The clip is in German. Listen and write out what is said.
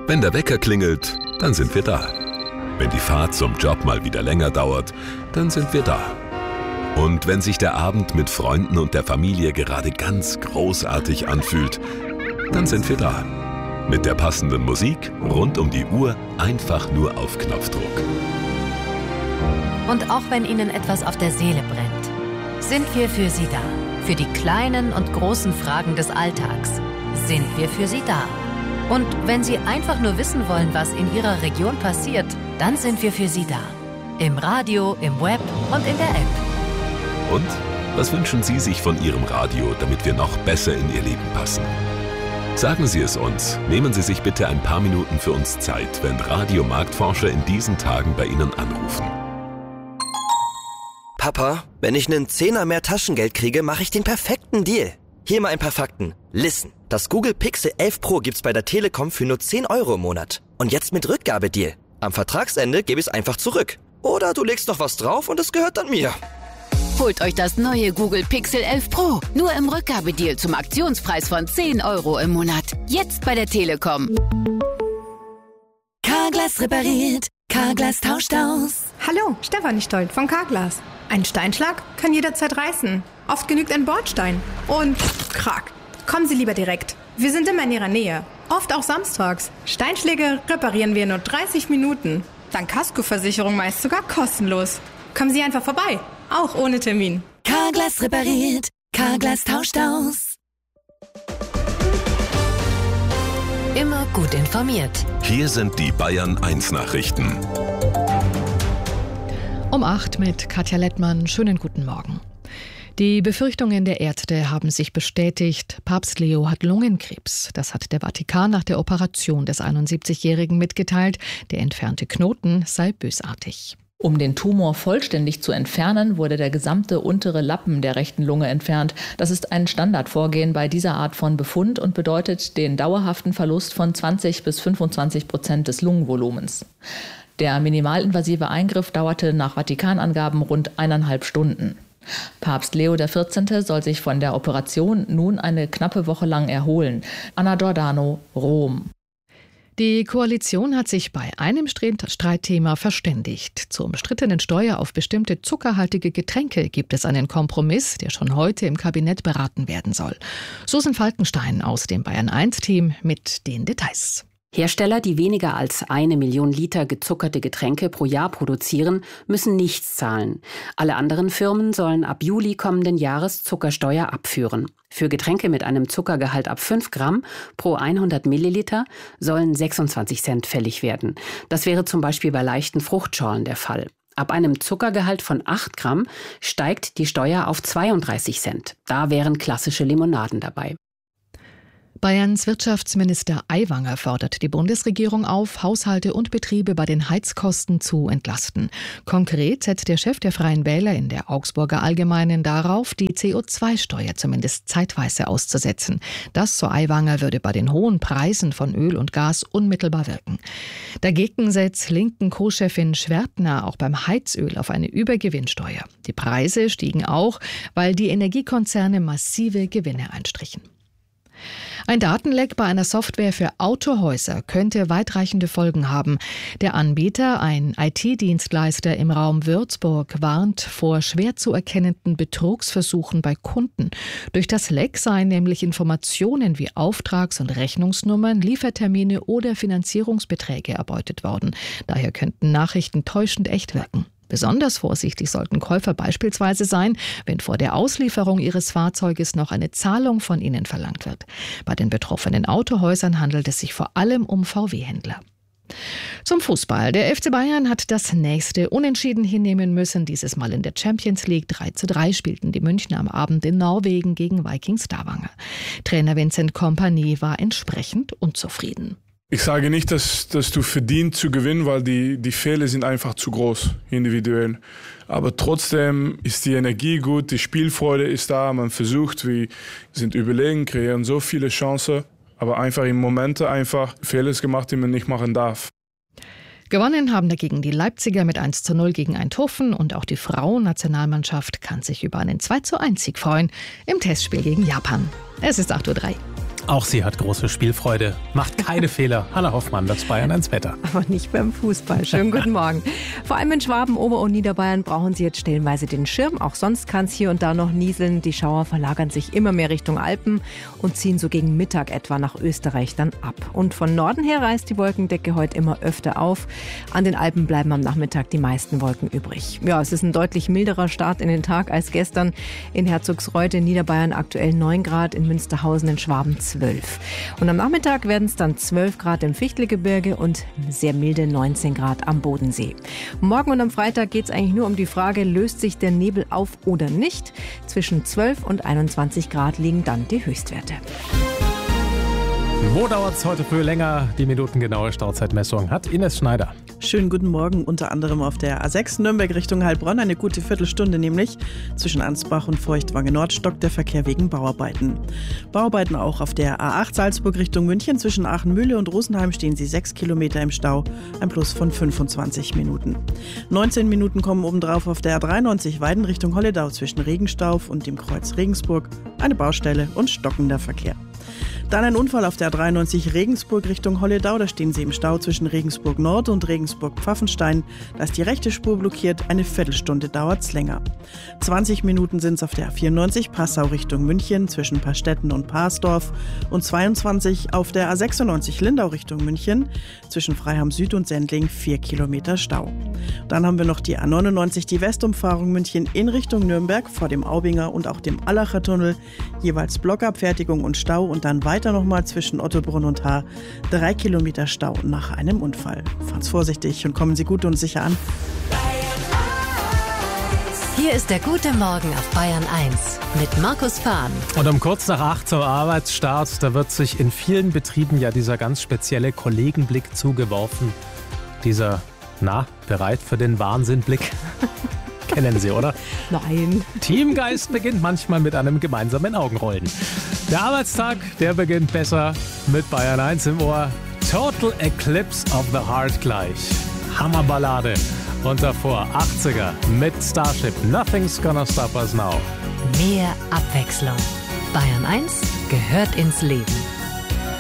Wenn der Wecker klingelt, dann sind wir da. Wenn die Fahrt zum Job mal wieder länger dauert, dann sind wir da. Und wenn sich der Abend mit Freunden und der Familie gerade ganz großartig anfühlt, dann sind wir da. Mit der passenden Musik rund um die Uhr, einfach nur auf Knopfdruck. Und auch wenn Ihnen etwas auf der Seele brennt, sind wir für Sie da. Für die kleinen und großen Fragen des Alltags sind wir für Sie da. Und wenn Sie einfach nur wissen wollen, was in Ihrer Region passiert, dann sind wir für Sie da. Im Radio, im Web und in der App. Und was wünschen Sie sich von Ihrem Radio, damit wir noch besser in Ihr Leben passen? Sagen Sie es uns. Nehmen Sie sich bitte ein paar Minuten für uns Zeit, wenn Radiomarktforscher in diesen Tagen bei Ihnen anrufen. Papa, wenn ich einen Zehner mehr Taschengeld kriege, mache ich den perfekten Deal. Hier mal ein paar Fakten. Listen, das Google Pixel 11 Pro gibt's bei der Telekom für nur 10 € im Monat. Und jetzt mit Rückgabedeal. Am Vertragsende gebe ich es einfach zurück. Oder du legst noch was drauf und es gehört dann mir. Holt euch das neue Google Pixel 11 Pro. Nur im Rückgabedeal zum Aktionspreis von 10 € im Monat. Jetzt bei der Telekom. Carglass repariert. Carglass tauscht aus. Hallo, Stefanie Stolt von Carglass. Ein Steinschlag kann jederzeit reißen. Oft genügt ein Bordstein. Und krack. Kommen Sie lieber direkt. Wir sind immer in Ihrer Nähe. Oft auch samstags. Steinschläge reparieren wir in nur 30 Minuten. Dank Kaskoversicherung meist sogar kostenlos. Kommen Sie einfach vorbei. Auch ohne Termin. Carglass repariert. Carglass tauscht aus. Immer gut informiert. Hier sind die Bayern 1 Nachrichten. Um 8 mit Katja Lettmann. Schönen guten Morgen. Die Befürchtungen der Ärzte haben sich bestätigt. Papst Leo hat Lungenkrebs. Das hat der Vatikan nach der Operation des 71-Jährigen mitgeteilt. Der entfernte Knoten sei bösartig. Um den Tumor vollständig zu entfernen, wurde der gesamte untere Lappen der rechten Lunge entfernt. Das ist ein Standardvorgehen bei dieser Art von Befund und bedeutet den dauerhaften Verlust von 20-25% des Lungenvolumens. Der minimalinvasive Eingriff dauerte nach Vatikanangaben rund 1,5 Stunden. Papst Leo XIV. Soll sich von der Operation nun eine knappe Woche lang erholen. Anna Giordano, Rom. Die Koalition hat sich bei einem Streitthema verständigt. Zur umstrittenen Steuer auf bestimmte zuckerhaltige Getränke gibt es einen Kompromiss, der schon heute im Kabinett beraten werden soll. Susan Falkenstein aus dem Bayern-1-Team mit den Details. Hersteller, die weniger als 1 Million Liter gezuckerte Getränke pro Jahr produzieren, müssen nichts zahlen. Alle anderen Firmen sollen ab Juli kommenden Jahres Zuckersteuer abführen. Für Getränke mit einem Zuckergehalt ab 5 Gramm pro 100 Milliliter sollen 26 Cent fällig werden. Das wäre zum Beispiel bei leichten Fruchtschorlen der Fall. Ab einem Zuckergehalt von 8 Gramm steigt die Steuer auf 32 Cent. Da wären klassische Limonaden dabei. Bayerns Wirtschaftsminister Aiwanger fordert die Bundesregierung auf, Haushalte und Betriebe bei den Heizkosten zu entlasten. Konkret setzt der Chef der Freien Wähler in der Augsburger Allgemeinen darauf, die CO2-Steuer zumindest zeitweise auszusetzen. Das, so Aiwanger, würde bei den hohen Preisen von Öl und Gas unmittelbar wirken. Dagegen setzt linken Co-Chefin Schwertner auch beim Heizöl auf eine Übergewinnsteuer. Die Preise stiegen auch, weil die Energiekonzerne massive Gewinne einstrichen. Ein Datenleck bei einer Software für Autohäuser könnte weitreichende Folgen haben. Der Anbieter, ein IT-Dienstleister im Raum Würzburg, warnt vor schwer zu erkennenden Betrugsversuchen bei Kunden. Durch das Leck seien nämlich Informationen wie Auftrags- und Rechnungsnummern, Liefertermine oder Finanzierungsbeträge erbeutet worden. Daher könnten Nachrichten täuschend echt wirken. Besonders vorsichtig sollten Käufer beispielsweise sein, wenn vor der Auslieferung ihres Fahrzeuges noch eine Zahlung von ihnen verlangt wird. Bei den betroffenen Autohäusern handelt es sich vor allem um VW-Händler. Zum Fußball. Der FC Bayern hat das nächste Unentschieden hinnehmen müssen. Dieses Mal in der Champions League. 3:3 spielten die Münchner am Abend in Norwegen gegen Viking Stavanger. Trainer Vincent Kompany war entsprechend unzufrieden. Ich sage nicht, dass du verdient zu gewinnen, weil die Fehler sind einfach zu groß, individuell. Aber trotzdem ist die Energie gut, die Spielfreude ist da, man versucht, wir sind überlegen, kreieren so viele Chancen, aber einfach in Momente Fehler gemacht, die man nicht machen darf. Gewonnen haben dagegen die Leipziger mit 1:0 gegen Eindhoven und auch die Frauennationalmannschaft kann sich über einen 2:1 Sieg freuen im Testspiel gegen Japan. Es ist 8:03 Uhr. Auch sie hat große Spielfreude, macht keine Fehler. Hanna Hoffmann, das Bayern 1 Wetter. Aber nicht beim Fußball. Schönen guten Morgen. Vor allem in Schwaben, Ober- und Niederbayern brauchen Sie jetzt stellenweise den Schirm. Auch sonst kann es hier und da noch nieseln. Die Schauer verlagern sich immer mehr Richtung Alpen und ziehen so gegen Mittag etwa nach Österreich dann ab. Und von Norden her reißt die Wolkendecke heute immer öfter auf. An den Alpen bleiben am Nachmittag die meisten Wolken übrig. Ja, es ist ein deutlich milderer Start in den Tag als gestern. In Herzogsreuth in Niederbayern aktuell 9 Grad, in Münsterhausen in Schwaben 12. Und am Nachmittag werden es dann 12 Grad im Fichtelgebirge und sehr milde 19 Grad am Bodensee. Morgen und am Freitag geht es eigentlich nur um die Frage, löst sich der Nebel auf oder nicht? Zwischen 12 und 21 Grad liegen dann die Höchstwerte. Wo dauert es heute früh länger? Die minutengenaue Stauzeitmessung hat Ines Schneider. Schönen guten Morgen, unter anderem auf der A6 Nürnberg Richtung Heilbronn, eine gute Viertelstunde nämlich. Zwischen Ansbach und Feuchtwange Nord stockt der Verkehr wegen Bauarbeiten. Bauarbeiten auch auf der A8 Salzburg Richtung München. Zwischen Aachenmühle und Rosenheim stehen Sie 6 Kilometer im Stau, ein Plus von 25 Minuten. 19 Minuten kommen obendrauf auf der A93 Weiden Richtung Holledau zwischen Regenstauf und dem Kreuz Regensburg. Eine Baustelle und stockender Verkehr. Dann ein Unfall auf der A93 Regensburg Richtung Holledau. Da stehen Sie im Stau zwischen Regensburg Nord und Regensburg Pfaffenstein. Da ist die rechte Spur blockiert. Eine Viertelstunde dauert's länger. 20 Minuten sind es auf der A94 Passau Richtung München zwischen Pastetten und Parsdorf. Und 22 auf der A96 Lindau Richtung München zwischen Freiham Süd und Sendling 4 Kilometer Stau. Dann haben wir noch die A99, die Westumfahrung München in Richtung Nürnberg vor dem Aubinger und auch dem Allacher Tunnel. Jeweils Blockabfertigung und Stau und dann weiter nochmal zwischen Ottobrunn und Haar 3 Kilometer Stau nach einem Unfall. Fahrt's vorsichtig und kommen Sie gut und sicher an. Hier ist der gute Morgen auf Bayern 1 mit Markus Fahn. Und um kurz nach 8 zum Arbeitsstart, da wird sich in vielen Betrieben ja dieser ganz spezielle Kollegenblick zugeworfen. Dieser, bereit für den Wahnsinnblick? Kennen Sie, oder? Nein. Teamgeist beginnt manchmal mit einem gemeinsamen Augenrollen. Der Arbeitstag, der beginnt besser mit Bayern 1 im Ohr. Total Eclipse of the Heart gleich. Hammerballade. Und davor 80er mit Starship. Nothing's gonna stop us now. Mehr Abwechslung. Bayern 1 gehört ins Leben.